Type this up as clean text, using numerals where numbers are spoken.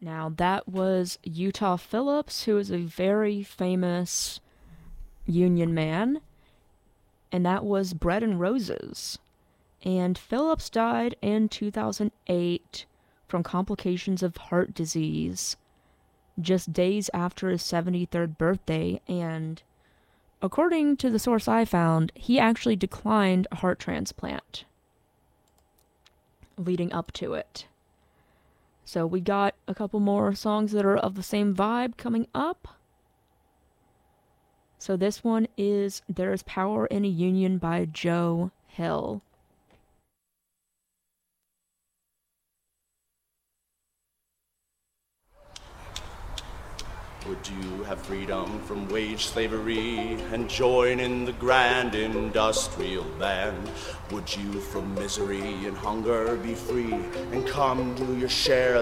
Now, that was Utah Phillips, who is a very famous Union man, and that was Bread and Roses. And Phillips died in 2008 from complications of heart disease, just days after his 73rd birthday, and according to the source I found, he actually declined a heart transplant leading up to it. So we got a couple more songs that are of the same vibe coming up. So this one is There's Power in a Union by Joe Hill. Would you have freedom from wage slavery and join in the grand industrial band? Would you from misery and hunger be free and come do your share